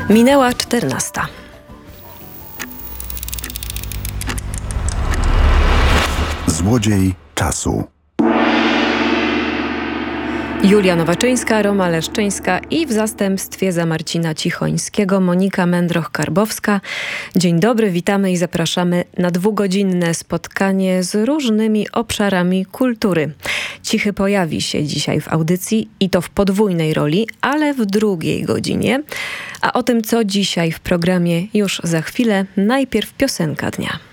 Minęła 14. Złodziej czasu. Julia Nowaczyńska, Roma Leszczyńska i w zastępstwie za Marcina Cichońskiego Monika Mędroch-Karbowska. Dzień dobry, witamy i zapraszamy na 2-godzinne spotkanie z różnymi obszarami kultury. Cichy pojawi się dzisiaj w audycji i to w podwójnej roli, ale w drugiej godzinie. A o tym, co dzisiaj w programie, już za chwilę. Najpierw piosenka dnia.